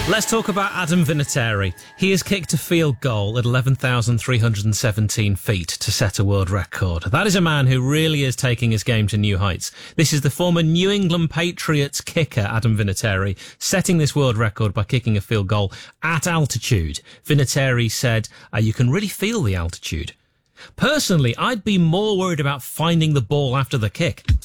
Let's talk about Adam Vinatieri. He has kicked a field goal at 11,317 feet to set a world record. That is a man who really is taking his game to new heights. This is the former New England Patriots kicker, Adam Vinatieri, setting this world record by kicking a field goal at altitude. Vinatieri said, you can really feel the altitude. Personally, I'd be more worried about finding the ball after the kick.